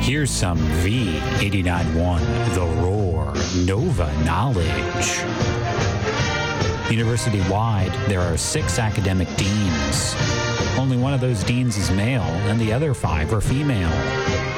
Here's some V89.1, The Roar, Nova Knowledge. University-wide, there are 6 academic deans. Only one of those deans is male, and the other 5 are female.